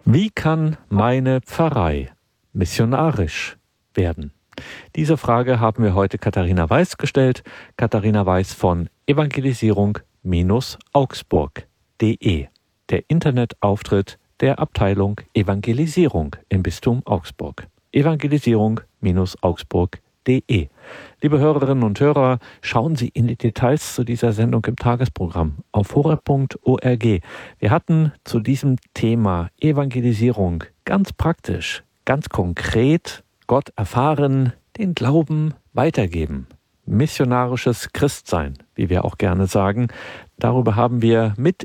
Wie kann meine Pfarrei missionarisch werden? Diese Frage haben wir heute Katharina Weiß gestellt. Katharina Weiß von evangelisierung-augsburg.de, der Internetauftritt der Abteilung Evangelisierung im Bistum Augsburg. Evangelisierung-augsburg.de. Liebe Hörerinnen und Hörer, schauen Sie in die Details zu dieser Sendung im Tagesprogramm auf horeb.org. Wir hatten zu diesem Thema Evangelisierung ganz praktisch, ganz konkret Gott erfahren, den Glauben weitergeben. Missionarisches Christsein, wie wir auch gerne sagen. Darüber haben wir mit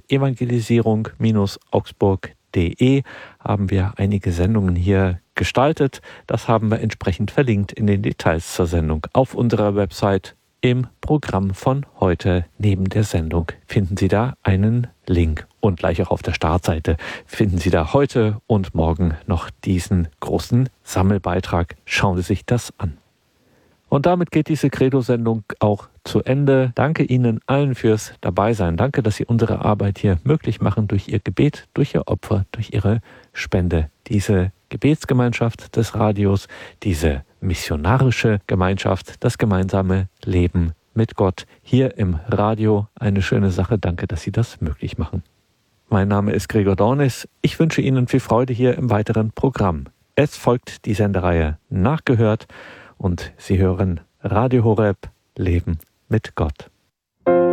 Evangelisierung-augsburg.de haben wir einige Sendungen hier gestaltet. Das haben wir entsprechend verlinkt in den Details zur Sendung auf unserer Website. Im Programm von heute neben der Sendung finden Sie da einen Link. Und gleich auch auf der Startseite finden Sie da heute und morgen noch diesen großen Sammelbeitrag. Schauen Sie sich das an. Und damit geht diese Credo-Sendung auch zu Ende. Danke Ihnen allen fürs Dabeisein. Danke, dass Sie unsere Arbeit hier möglich machen durch Ihr Gebet, durch Ihr Opfer, durch Ihre Spende. Diese Gebetsgemeinschaft des Radios, diese missionarische Gemeinschaft, das gemeinsame Leben mit Gott hier im Radio. Eine schöne Sache. Danke, dass Sie das möglich machen. Mein Name ist Gregor Dornis. Ich wünsche Ihnen viel Freude hier im weiteren Programm. Es folgt die Sendereihe Nachgehört und Sie hören Radio Horeb, Leben mit Gott.